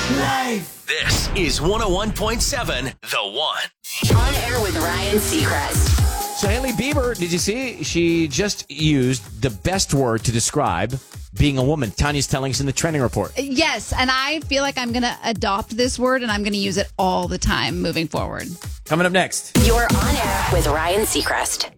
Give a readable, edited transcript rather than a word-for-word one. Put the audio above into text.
Life. This is 101.7 The One. On air with Ryan Seacrest. So Hailey Bieber, did you see? She just used the best word to describe being a woman. Tanya's telling us in the trending report. Yes, and I feel like I'm going to adopt this word and I'm going to use it all the time moving forward. Coming up next. You're on air with Ryan Seacrest.